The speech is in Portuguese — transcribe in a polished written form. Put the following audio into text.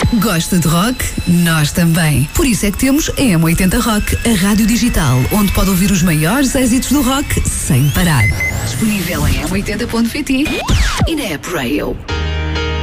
Gosta de rock? Nós também. Por isso é que temos a M80 Rock, a rádio digital, onde pode ouvir os maiores êxitos do rock sem parar. Disponível em m80.pt e na App Rail.